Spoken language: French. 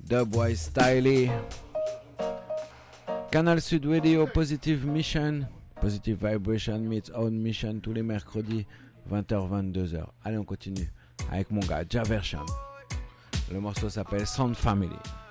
Dubwise Styley. Canal Sud Radio, Positive Mission. Positive Vibration meets Own Mission tous les mercredis, 20h-22h. Allez, on continue avec mon gars, Javersham. Le morceau s'appelle Sound Family.